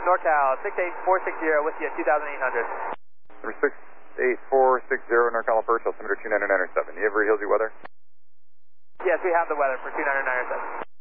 NorCal 68460 with you at 2,800. Number 68460 NorCal approach, altimeter 29907. You have Hilsey weather? Yes, we have the weather for 29907.